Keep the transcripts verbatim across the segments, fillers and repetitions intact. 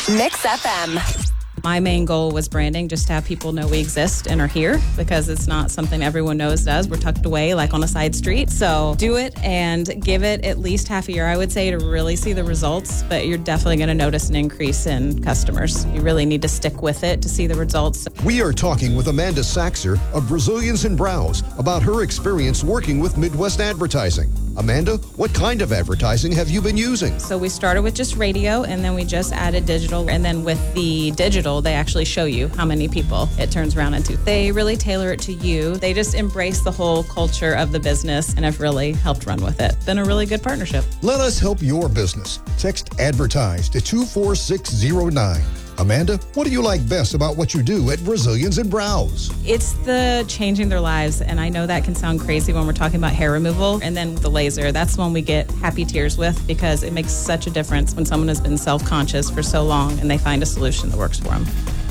Mix F M. My main goal was branding, just to have people know we exist and are here, because it's not something everyone knows does. We're tucked away like on a side street. So do it and give it at least half a year, I would say, to really see the results. But you're definitely going to notice an increase in customers. You really need to stick with it to see the results. We are talking with Amanda Saxer of Brazilians and Brows about her experience working with Midwest Advertising. Amanda, what kind of advertising have you been using? So we started with just radio, and then we just added digital. And then with the digital, they actually show you how many people it turns around into. They really tailor it to you. They just embrace the whole culture of the business and have really helped run with it. Been a really good partnership. Let us help your business. Text ADVERTISE to two four six zero nine. Amanda, what do you like best about what you do at Brazilians and Brows? It's the changing their lives, and I know that can sound crazy when we're talking about hair removal. And then the laser, that's one we get happy tears with, because it makes such a difference when someone has been self-conscious for so long and they find a solution that works for them.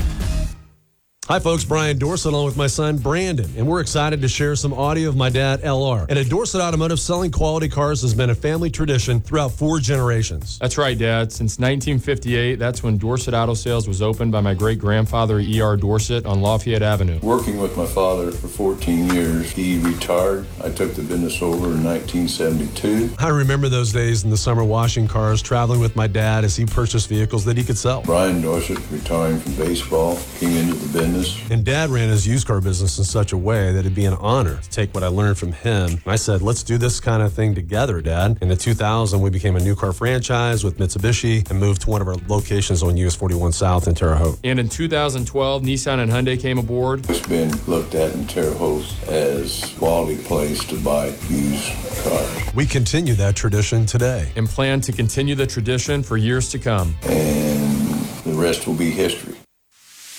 Hi, folks. Brian Dorsett along with my son, Brandon, and we're excited to share some audio of my dad, L R. And at Dorsett Automotive, selling quality cars has been a family tradition throughout four generations. That's right, Dad. Since nineteen fifty-eight, that's when Dorsett Auto Sales was opened by my great-grandfather, E R Dorsett, on Lafayette Avenue. Working with my father for fourteen years, he retired. I took the business over in nineteen seventy-two. I remember those days in the summer washing cars, traveling with my dad as he purchased vehicles that he could sell. Brian Dorsett, retiring from baseball, came into the business. And Dad ran his used car business in such a way that it'd be an honor to take what I learned from him. And I said, let's do this kind of thing together, Dad. In the two thousand, we became a new car franchise with Mitsubishi and moved to one of our locations on U S forty-one South in Terre Haute. And in two thousand twelve, Nissan and Hyundai came aboard. It's been looked at in Terre Haute as a quality place to buy used cars. We continue that tradition today. And plan to continue the tradition for years to come. And the rest will be history.